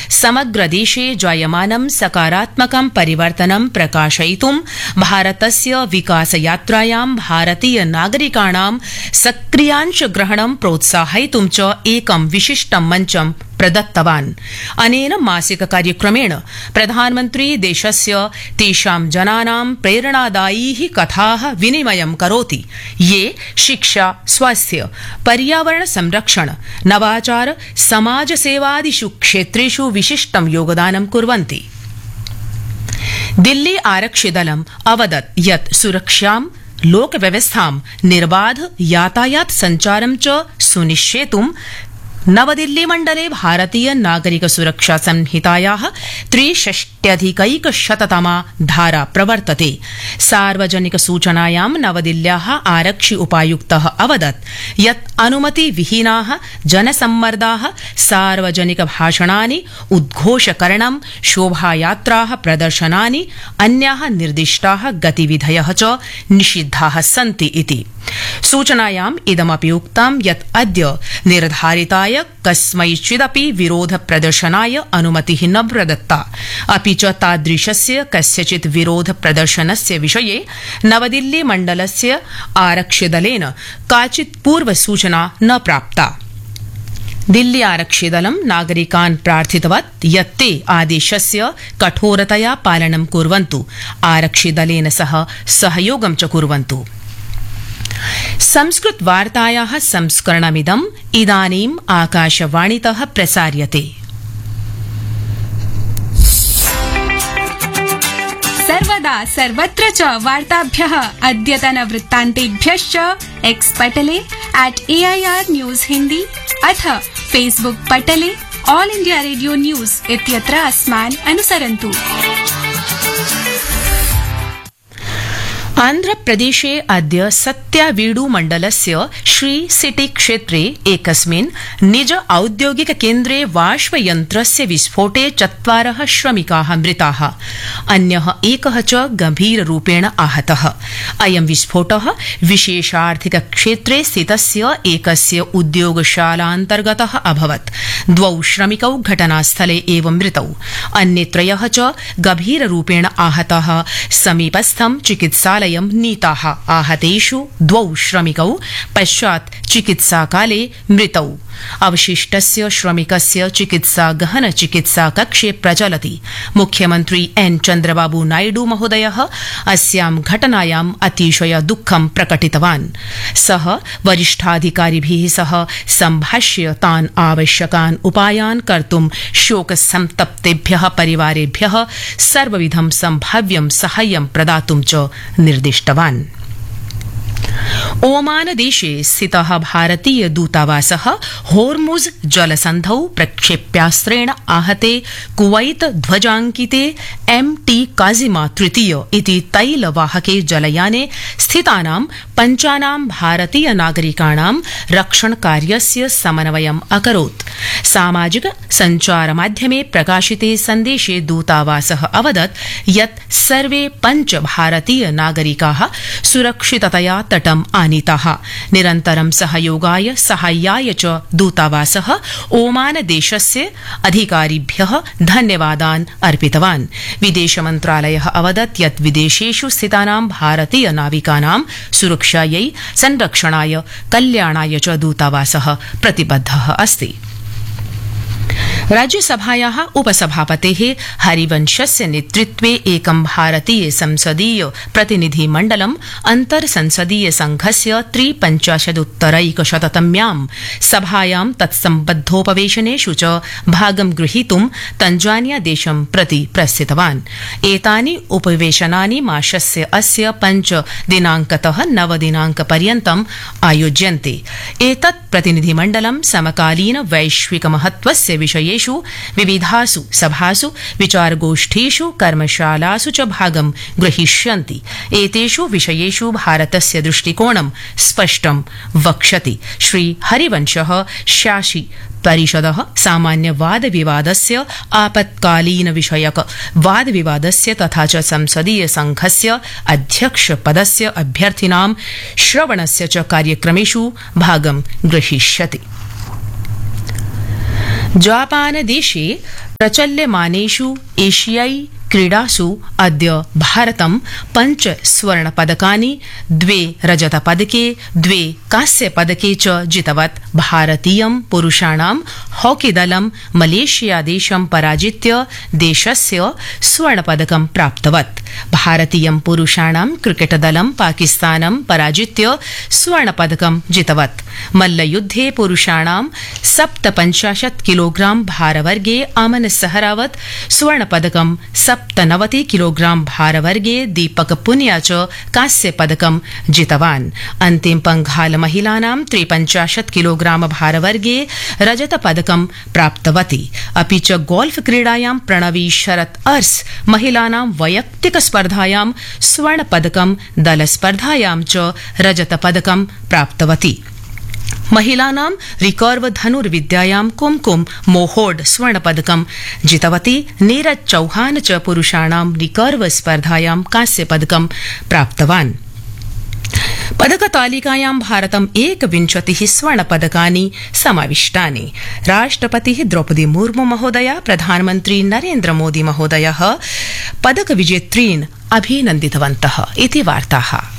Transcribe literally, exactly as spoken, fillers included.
समग्र देशे जायमानं सकारात्मकं परिवर्तनं प्रकाशयितुं भारतस्य विकासयात्रायां भारतीय नागरिकाणां सक्रियांशग्रहणं प्रोत्साहयितुं च एकं विशिष्टं मञ्चं प्रदत्तवान्। अनेन मासिक कार्यक्रमेण प्रधानमन्त्री देशस्य तेषां जनानां प्रेरणादायी कथाः विनिमयं करोति ये शिक्षा, स्वास्थ्य, पर्यावरण संरक्षण, नवाचार, समाजसेवादिषु क्षेत्रेषु विशिष्टं योगदानं कुर्वन्ति। दिल्ली आरक्षिदलम् अवदत् यत् सुरक्षां, लोकव्यवस्थां, निर्बाध यातायात सञ्चारं च सुनिश्चेतुं नवदिल्ली मण्डले भारतीय नागरिक सुरक्षा संहितायाः त्रिषष्ट्यधिकैकशततमा धारा प्रवर्तते। सार्वजनिक सूचनायां नवदिल्ल्याः आरक्षि उपायुक्तः अवदत् यत् अनुमतिविहीनाः जनसम्मर्दाः, सार्वजनिक भाषणानि, उद्घोषकरणं, शोभायात्राः, प्रदर्शनानि, अन्याः निर्दिष्टाः गतिविधयः च निषिद्धाः सन्ति इति। सूचनायाम् इदमपि उक्तं यत् अद्य निर्धारिताय कस्मैचिदपि विरोध प्रदर्शनाय अनुमतिः न प्रदत्ता, अपि च तादृशस्य कस्यचित् विरोध प्रदर्शनस्य विषये नवदिल्ली मण्डलस्य आरक्षिदलेन काचित् पूर्वसूचना न प्राप्ता। दिल्ली आरक्षिदलं नागरिकान् प्रार्थितवत् यत् ते आदेशस्य कठोरतया पालनं कुर्वन्तु, आरक्षिदलेन सह सहयोगं च कुर्वन्तु। संस्कृत वार्तायाः संस्करणमिदम् इदानीम् आकाशवाणीतः प्रसार्यते। सर्वदा सर्वत्र च वार्ताभ्यः अद्यतनवृत्तान्तेभ्यश्च X Patle at A I R news Hindi अथ फेसबुक पटले ऑल इंडिया रेडियो न्यूज़ इत्यत्र अस्मान् अनुसरन्तु। आन्ध्रप्रदेशे अद्य सत्यावीडु मण्डलस्य श्री सिटी क्षेत्रे एकस्मिन् निज औद्योगिक केन्द्रे बाष्पयन्त्रस्य विस्फोटे चत्वारः श्रमिकाः मृताः, अन्यः एकः च गम्भीररूपेण आहतः। अयं विस्फोटः विशेषार्थिक क्षेत्रे स्थितस्य एकस्य उद्योगशालान्तर्गतः अभवत्। द्वौ श्रमिकौ घटनास्थले एव मृतौ, अन्ये त्रयः च गभीररूपेण आहताः समीपस्थं चिकित्सालयं नीताः। आहतेषु द्वौ श्रमिकौ पश्चात् चिकित्साकाले मृतौ। अवशिष्टस्य श्रमिकस्य चिकित्सा गहन चिकित्सा कक्षे प्रचलति। मुख्यमन्त्री एन चन्द्रबाबू नायडू महोदयः अस्यां घटनायाम् अतिशय दुःखं प्रकटितवान्। सः वरिष्ठाधिकारिभिः सह सम्भाष्य तान् आवश्यकान् उपायान् कर्तुं शोकसन्तप्तेभ्यः परिवारेभ्यः सर्वविधं सम्भाव्यं साहाय्यं प्रदातुं च निर्दिष्टवान्। ओमान देशे स्थितः भारतीय दूतावासः होर्मुज जलसन्धौ प्रक्षेप्यास्त्रेण आहते कुवैत ध्वजाङ्किते एम टी काजिमा तृतीय इति तैलवाहके जलयाने स्थितानां पञ्चानां भारतीय नागरिकाणां रक्षणकार्यस्य समन्वयम् अकरोत्। सामाजिक सञ्चारमाध्यमे प्रकाशिते सन्देशे दूतावासः अवदत् यत् सर्वे पञ्च भारतीय नागरिकाः सुरक्षिततया तटम् आनीताः। निरन्तरं सहयोगाय साहाय्याय च दूतावासः ओमान देशस्य अधिकारिभ्यः धन्यवादान् अर्पितवान्। विदेश मन्त्रालयः अवदत् यत् विदेशेषु स्थितानां भारतीय नाविकानां सुरक्षायै, संरक्षणाय, कल्याणाय च दूतावासः प्रतिबद्धः अस्ति। राज्यसभायाः उपसभापतेः हरिवंशस्य नेतृत्वे एकं भारतीय संसदीय प्रतिनिधिमण्डलम् अन्तर्संसदीय संघस्य त्रिपञ्चाशदुत्तरैकशततम्यां सभायां तत्सम्बद्धोपवेशनेषु च भागं गृहीतुं तंजानिया देशं प्रति प्रस्थितवान्। एतानि उपवेशनानि मासस्य अस्य पञ्च दिनाङ्कतः नव दिनाङ्कपर्यन्तम् आयोज्यन्ते। एतत् प्रतिनिधिमण्डलं समकालीन वैश्विक महत्वस्य विषयेषु विविधासु सभासु, विचारगोष्ठीषु, कर्मशालासु च भागं ग्रहीष्यन्ति। एतेषु विषयेषु भारतस्य दृष्टिकोणं स्पष्टं वक्ष्यति। श्री हरिवंशः शासि परिषदः सामान्य वाद विवादस्य, आपत्कालीन विषयक वाद विवादस्य तथा च संसदीय संघस्य अध्यक्ष पदस्य अभ्यर्थिनां श्रवणस्य च कार्यक्रमेषु भागं ग्रहीष्यति। जापानदेशे प्रचल्यमानेषु एशियाई क्रीडासु अद्य भारतं पञ्च स्वर्णपदकानि द्वे रजतपदके द्वे कांस्यपदके च जितवत्। भारतीयं पुरुषाणां हॉकीदलं मलेशियादेशं पराजित्य देशस्य स्वर्णपदकं प्राप्तवत्। भारतीयं पुरुषाणां क्रिकेटदलं पाकिस्तानं पराजित्य स्वर्णपदकं जितवत्। मल्लयुद्धे पुरुषाणां सप्तपञ्चाशत् किलोग्राम भारवर्गे अमन सहरावत स्वर्णपदकं सप्तनवति किलोग्राम भारवर्गे दीपक पुनिया च कांस्यपदकं जितवान्। अन्तिम पंघाल महिलानां त्रिपञ्चाशत् किलोग्राम भारवर्गे रजतपदकं प्राप्तवती। अपि च गोल्फ क्रीडायां प्रणवी शरत अर्स महिलानां वैयक्तिक स्पर्धायां स्वर्णपदकं दलस्पर्धायां च रजतपदकं प्राप्तवती। महिलानां रिकर्व धनुर्विद्यायां कुमकुम मोहोड स्वर्णपदकं जितवती। नीरज चौहान च पुरुषाणां रिकर्व स्पर्धायां कांस्यपदकं प्राप्तवान्। पदकतालिकायां भारतम् एकविंशतिः स्वर्णपदकानि समाविष्टानि। राष्ट्रपतिः द्रौपदी मुर्मू महोदया प्रधानमन्त्री नरेन्द्र मोदी महोदयः पदकविजेत्रीन् अभिनन्दितवन्तः इति वार्ताः।